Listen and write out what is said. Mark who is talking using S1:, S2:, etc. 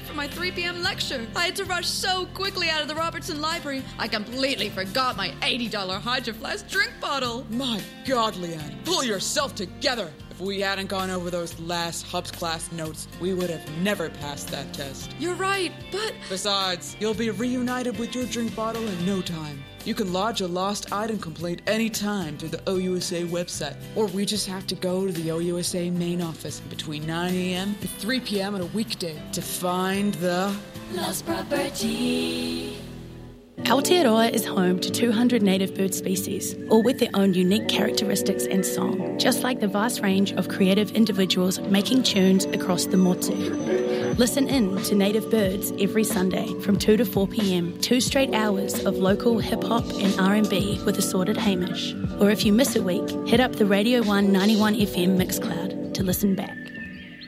S1: for my 3 p.m. lecture. I had to rush so quickly out of the Robertson Library, I completely forgot my $80 Hydro Flask drink bottle.
S2: My God, Leanne, pull yourself together. If we hadn't gone over those last Hubs class notes, we would have never passed that test.
S1: You're right, but...
S2: Besides, you'll be reunited with your drink bottle in no time. You can lodge a lost item complaint anytime through the OUSA website, or we just have to go to the OUSA main office between 9 a.m. and 3 p.m. on a weekday to find the...
S3: Lost property.
S4: Aotearoa is home to 200 native bird species, all with their own unique characteristics and song, just like the vast range of creative individuals making tunes across the motu. Listen in to Native Birds every Sunday from 2 to 4 p.m, 2 straight hours of local hip-hop and R&B with Assorted Hamish. Or if you miss a week, hit up the Radio 1 91 FM Mixcloud to listen back.